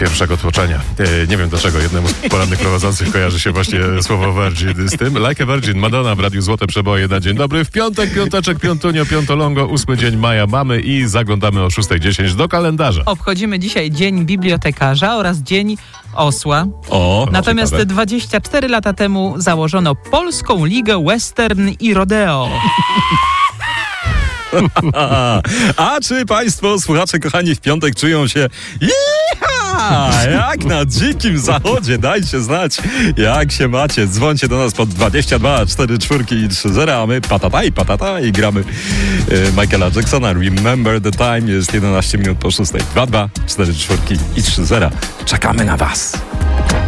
pierwszego tłoczenia. Nie wiem dlaczego jednemu z porannych prowadzących kojarzy się właśnie słowo Virgin z tym. Like a Virgin, Madonna w Radiu Złote Przeboje na dzień dobry. W piątek, piąteczek, piątunio, piątolongo, 8 dzień maja mamy i zaglądamy o 6:10 do kalendarza. Obchodzimy dzisiaj Dzień Bibliotekarza oraz Dzień Osła. Natomiast ciekawe. 24 lata temu założono Polską Ligę Western i Rodeo. A czy państwo, słuchacze kochani, w piątek czują się jak na dzikim zachodzie? Dajcie znać, jak się macie. Dzwońcie do nas pod 22 44 i 30, a my patata i gramy Michaela Jacksona. Remember the time, jest 11 minut po 6. 22 44 i 30. Czekamy na was.